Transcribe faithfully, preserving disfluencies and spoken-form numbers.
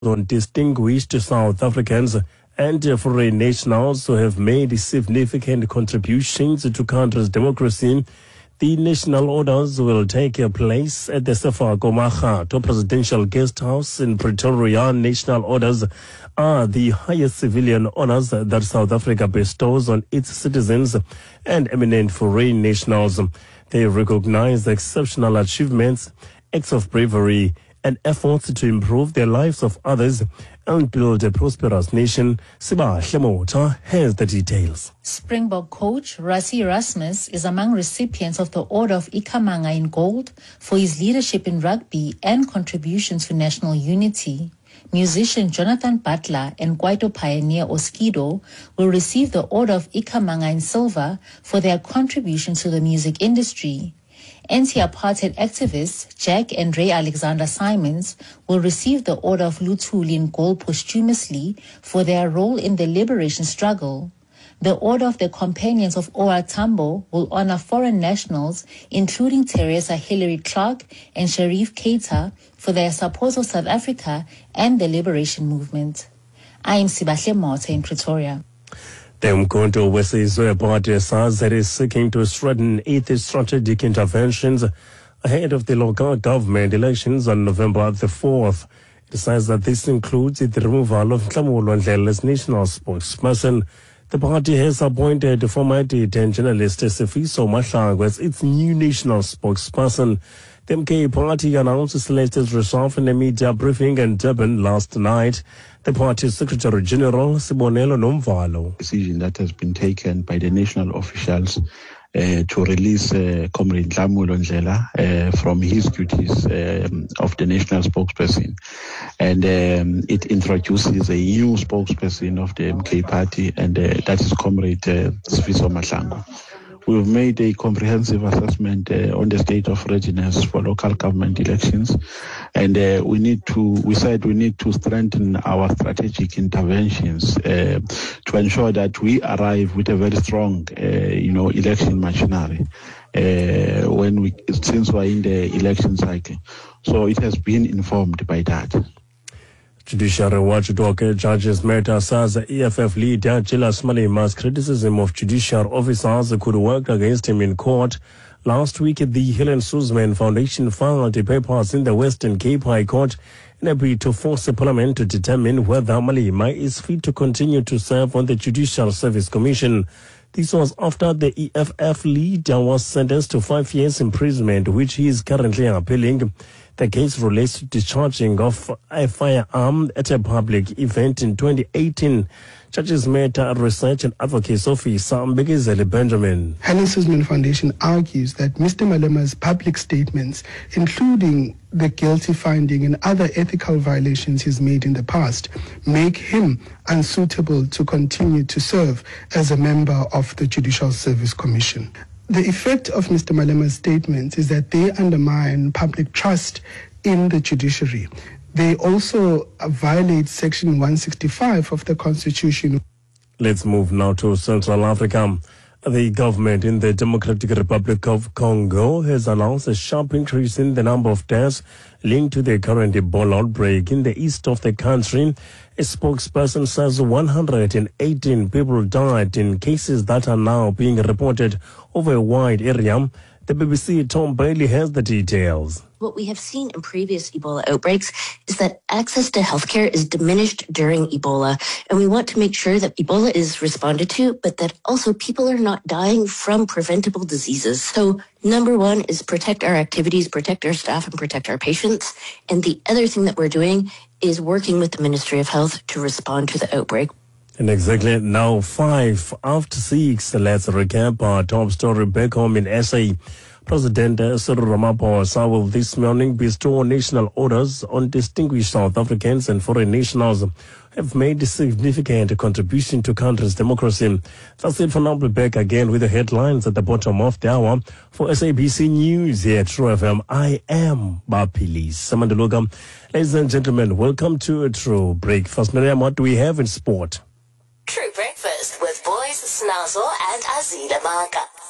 on distinguished South Africans and foreign nationals who have made significant contributions to country's democracy. The national orders will take place at the Sefako Makgatho Presidential Guest House in Pretoria. National orders are the highest civilian honors that South Africa bestows on its citizens and eminent foreign nationals. They recognize the exceptional achievements, acts of bravery, and efforts to improve the lives of others and build a prosperous nation. Sibahle Mota has the details. Springbok coach Rassie Erasmus is among recipients of the Order of Ikhamanga in Gold for his leadership in rugby and contributions to national unity. Musician Jonathan Butler and Kwaito pioneer Oskido will receive the Order of Ikhamanga in Silver for their contributions to the music industry. Anti-apartheid activists Jack and Ray Alexander Simons will receive the Order of Luthuli in Gold posthumously for their role in the liberation struggle. The Order of the Companions of O R Tambo will honor foreign nationals, including Teresa Hilary Clark and Sharif Keita, for their support of South Africa and the liberation movement. I am Sibahle Mota in Pretoria. The Umkhonto Wesizwe Party says that it is seeking to strengthen its strategic interventions ahead of the local government elections on November the fourth. It says that this includes the removal of Nhlamulo Ndlela as national spokesperson. The party has appointed former detention journalist Sifiso Mahlangu as its new national spokesperson. The M K party announced its latest resolve in a media briefing in Durban last night. The party's Secretary General Sibonelo Nomvalo. Decision that has been taken by the national officials uh, to release uh, Comrade Nhlamulo Ndlela uh, from his duties um, of the national spokesperson. And um, it introduces a new spokesperson of the M K party, and uh, that is Comrade uh, Sifiso Mahlangu. We've made a comprehensive assessment uh, on the state of readiness for local government elections, and uh, we need to. We said we need to strengthen our strategic interventions uh, to ensure that we arrive with a very strong, uh, you know, election machinery uh, when we since we're in the election cycle. So it has been informed by that. Judiciary watchdog Judges Matter says E F F leader Julius Malima's criticism of judicial officers could work against him in court. Last week, the Helen Suzman Foundation filed papers in the Western Cape High Court in a bid to force the Parliament to determine whether Malema is fit to continue to serve on the Judicial Service Commission. This was after the E F F leader was sentenced to five years imprisonment, which he is currently appealing. The case relates to discharging of a firearm at a public event in twenty eighteen. Judges Matter Research and Advocacy Officer Mbegezeli Benjamin. Helen Suzman Foundation argues that Mister Malema's public statements, including the guilty finding and other ethical violations he's made in the past, make him unsuitable to continue to serve as a member of the Judicial Service Commission. The effect of Mister Malema's statements is that they undermine public trust in the judiciary. They also violate Section one sixty-five of the Constitution. Let's move now to Central Africa. The government in the Democratic Republic of Congo has announced a sharp increase in the number of deaths linked to the current Ebola outbreak in the east of the country. A spokesperson says one hundred eighteen people died in cases that are now being reported over a wide area. The B B C Tom Bailey has the details. What we have seen in previous Ebola outbreaks is that access to healthcare is diminished during Ebola, and we want to make sure that Ebola is responded to, but that also people are not dying from preventable diseases. So number one is protect our activities, protect our staff, and protect our patients. And the other thing that we're doing is working with the Ministry of Health to respond to the outbreak. And exactly now, five after six, let's recap our top story back home in S A. President Cyril Ramaphosa will this morning bestow national orders on distinguished South Africans and foreign nationals who have made a significant contribution to country's democracy. That's it for now. We'll be back again with the headlines at the bottom of the hour. For S A B C News here at True F M, I am Bapili Samandeluga. Ladies and gentlemen, welcome to a True Breakfast. Miriam, what do we have in sport? True Breakfast with Boys Snazzle and Azila Maka.